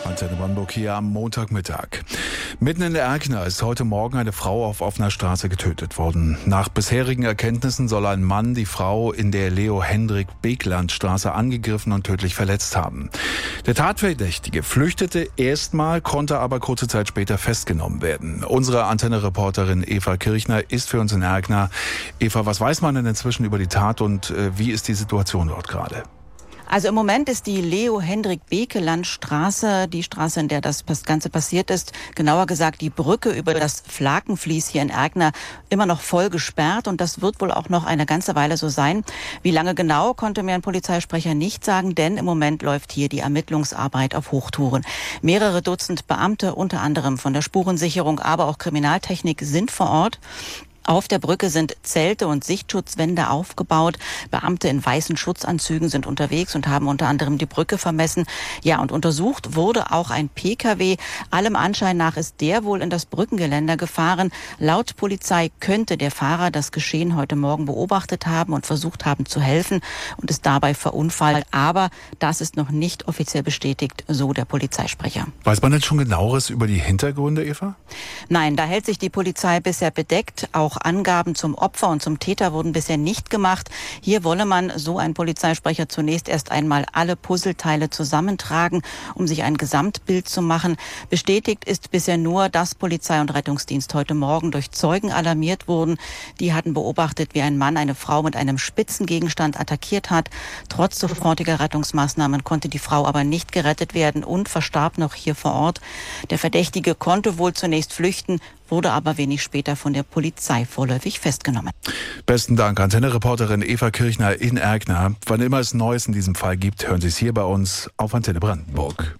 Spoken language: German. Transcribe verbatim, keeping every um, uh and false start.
Antenne Brandenburg hier am Montagmittag. Mitten in Erkner ist heute Morgen eine Frau auf offener Straße getötet worden. Nach bisherigen Erkenntnissen soll ein Mann die Frau in der Leo-Hendrik-Beekland-Straße angegriffen und tödlich verletzt haben. Der Tatverdächtige flüchtete erstmal, konnte aber kurze Zeit später festgenommen werden. Unsere Antenne-Reporterin Eva Kirchner ist für uns in Erkner. Eva, was weiß man denn inzwischen über die Tat und äh, wie ist die Situation dort gerade? Also im Moment ist die Leo-Hendrik-Beekland-Straße, die Straße, in der das Ganze passiert ist, genauer gesagt die Brücke über das Flakenfließ hier in Erkner, immer noch voll gesperrt und das wird wohl auch noch eine ganze Weile so sein. Wie lange genau, konnte mir ein Polizeisprecher nicht sagen, denn im Moment läuft hier die Ermittlungsarbeit auf Hochtouren. Mehrere Dutzend Beamte, unter anderem von der Spurensicherung, aber auch Kriminaltechnik, sind vor Ort. Auf der Brücke sind Zelte und Sichtschutzwände aufgebaut. Beamte in weißen Schutzanzügen sind unterwegs und haben unter anderem die Brücke vermessen. Ja, und untersucht wurde auch ein Pkw. Allem Anschein nach ist der wohl in das Brückengeländer gefahren. Laut Polizei könnte der Fahrer das Geschehen heute Morgen beobachtet haben und versucht haben zu helfen und ist dabei verunfallt. Aber das ist noch nicht offiziell bestätigt, so der Polizeisprecher. Weiß man denn schon Genaueres über die Hintergründe, Eva? Nein, da hält sich die Polizei bisher bedeckt. Auch Angaben zum Opfer und zum Täter wurden bisher nicht gemacht. Hier wolle man, so ein Polizeisprecher, zunächst erst einmal alle Puzzleteile zusammentragen, um sich ein Gesamtbild zu machen. Bestätigt ist bisher nur, dass Polizei und Rettungsdienst heute Morgen durch Zeugen alarmiert wurden. Die hatten beobachtet, wie ein Mann eine Frau mit einem spitzen Gegenstand attackiert hat. Trotz sofortiger Rettungsmaßnahmen konnte die Frau aber nicht gerettet werden und verstarb noch hier vor Ort. Der Verdächtige konnte wohl zunächst flüchten, wurde aber wenig später von der Polizei vorläufig festgenommen. Besten Dank, Antenne-Reporterin Eva Kirchner in Erkner. Wann immer es Neues in diesem Fall gibt, hören Sie es hier bei uns auf Antenne Brandenburg.